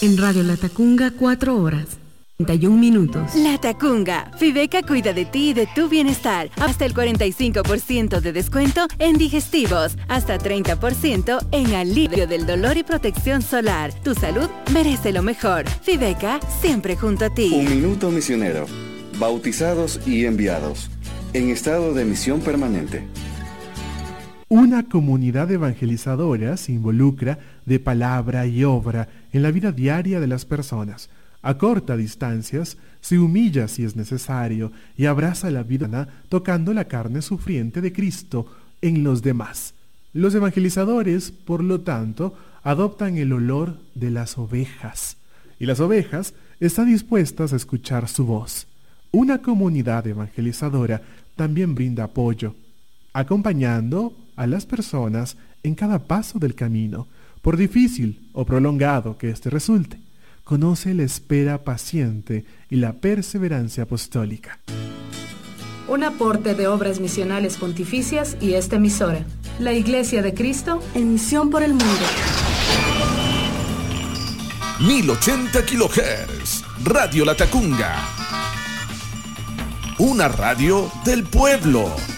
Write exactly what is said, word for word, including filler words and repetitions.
En Radio La Tacunga, cuatro horas, treinta y un minutos. La Tacunga. Fibeca cuida de ti y de tu bienestar. Hasta el cuarenta y cinco por ciento de descuento en digestivos. Hasta treinta por ciento en alivio del dolor y protección solar. Tu salud merece lo mejor. Fibeca, siempre junto a ti. Un minuto misionero. Bautizados y enviados. En estado de misión permanente. Una comunidad evangelizadora se involucra de palabra y obra en la vida diaria de las personas. Acorta distancias, se humilla si es necesario y abraza la vida humana tocando la carne sufriente de Cristo en los demás. Los evangelizadores, por lo tanto, adoptan el olor de las ovejas, y las ovejas están dispuestas a escuchar su voz. Una comunidad evangelizadora también brinda apoyo, acompañando a las personas en cada paso del camino, por difícil o prolongado que éste resulte. Conoce la espera paciente y la perseverancia apostólica. Un aporte de Obras Misionales Pontificias y esta emisora, la Iglesia de Cristo en misión por el mundo. mil ochenta kilohertz, Radio La Tacunga. Una radio del pueblo.